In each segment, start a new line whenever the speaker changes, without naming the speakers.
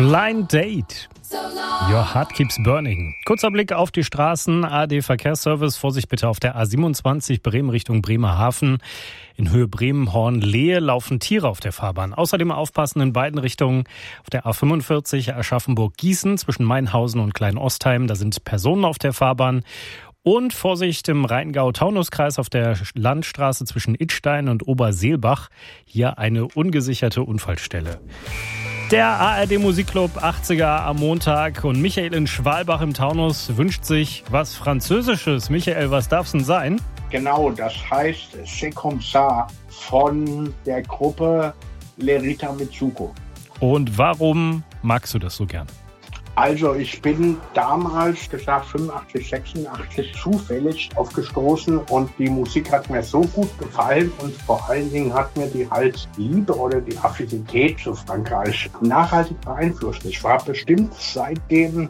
Blind Date. Your Heart Keeps Burning. Kurzer Blick auf die Straßen. ARD Verkehrsservice. Vorsicht bitte auf der A27 Bremen Richtung Bremerhaven. In Höhe Bremen-Horn-Lehe laufen Tiere auf der Fahrbahn. Außerdem aufpassen in beiden Richtungen. Auf der A45 Aschaffenburg-Gießen zwischen Mainhausen und Kleinostheim. Da sind Personen auf der Fahrbahn. Und Vorsicht im Rheingau-Taunus-Kreis auf der Landstraße zwischen Idstein und Oberseelbach. Hier eine ungesicherte Unfallstelle. Der ARD Musikclub 80er am Montag und Michael in Schwalbach im Taunus wünscht sich was Französisches. Michael, was darf's denn sein?
Genau, das heißt C'est comme ça von der Gruppe Lerita Mitsuko.
Und warum magst du das so gern?
Also ich bin damals, gesagt 85, 86, zufällig aufgestoßen und die Musik hat mir so gut gefallen und vor allen Dingen hat mir die Liebe oder die Affinität zu Frankreich nachhaltig beeinflusst. Ich war bestimmt seitdem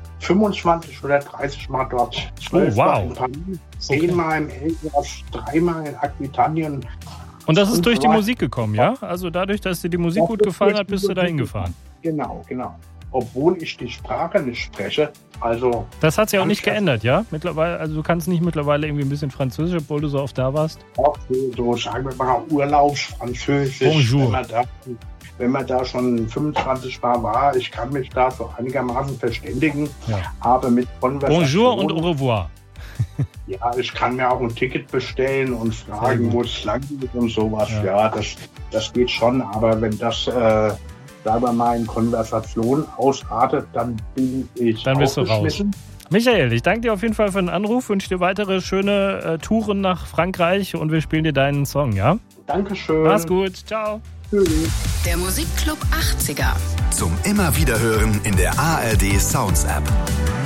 25 oder 30 Mal dort. 12 Mal in Paris, 10 Mal im Elsass, 3 Mal in Aquitanien.
Und das ist durch die Musik gekommen, ja? Also dadurch, dass dir die Musik gut gefallen hat, bist du da hingefahren?
Genau. Obwohl ich die Sprache nicht spreche. Also
das hat sich auch nicht geändert, ja? Mittlerweile, also du kannst nicht mittlerweile irgendwie ein bisschen Französisch, obwohl du so oft da warst?
Auch so sagen wir mal Urlaubsfranzösisch.
Bonjour.
Wenn man da schon 25 Mal war, ich kann mich da so einigermaßen verständigen.
Ja.
Aber mit Konversation...
Bonjour und au revoir.
Ja, ich kann mir auch ein Ticket bestellen und fragen, wo es lang geht und sowas. Ja, das geht schon. Aber wenn das... sagen wir mal, in Konversation ausartet, dann bin ich
Dann bist du raus. Michael, ich danke dir auf jeden Fall für den Anruf, wünsche dir weitere schöne Touren nach Frankreich und wir spielen dir deinen Song, ja?
Dankeschön.
Mach's gut, ciao.
Tschüss.
Der Musikclub 80er.
Zum immer wieder hören in der ARD Sounds App.